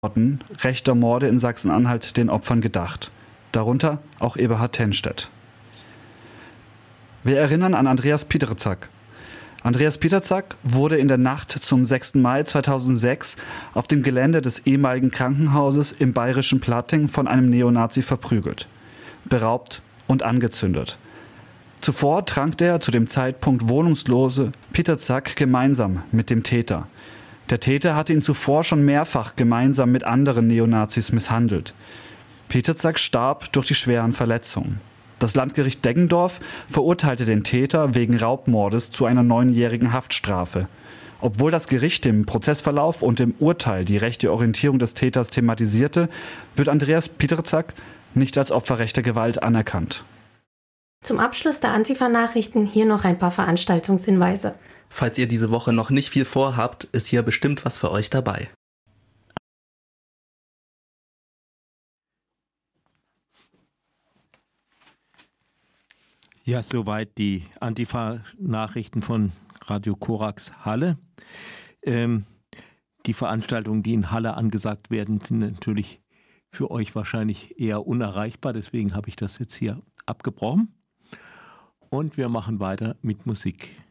rechter Morde in Sachsen-Anhalt den Opfern gedacht. Darunter auch Eberhard Tennstedt. Wir erinnern an Andreas Pieterzack. Andreas Pieterzack wurde in der Nacht zum 6. Mai 2006 auf dem Gelände des ehemaligen Krankenhauses im bayerischen Platting von einem Neonazi verprügelt, beraubt und angezündet. Zuvor trank der zu dem Zeitpunkt wohnungslose Pieterzack gemeinsam mit dem Täter. Der Täter hatte ihn zuvor schon mehrfach gemeinsam mit anderen Neonazis misshandelt. Pieterzack starb durch die schweren Verletzungen. Das Landgericht Deggendorf verurteilte den Täter wegen Raubmordes zu einer 9-jährigen Haftstrafe. Obwohl das Gericht im Prozessverlauf und im Urteil die rechte Orientierung des Täters thematisierte, wird Andreas Pieterzack nicht als Opfer rechter Gewalt anerkannt. Zum Abschluss der Antifa-Nachrichten hier noch ein paar Veranstaltungshinweise. Falls ihr diese Woche noch nicht viel vorhabt, ist hier bestimmt was für euch dabei. Ja, soweit die Antifa-Nachrichten von Radio Korax Halle. Die Veranstaltungen, die in Halle angesagt werden, sind natürlich für euch wahrscheinlich eher unerreichbar. Deswegen habe ich das jetzt hier abgebrochen. Und wir machen weiter mit Musik.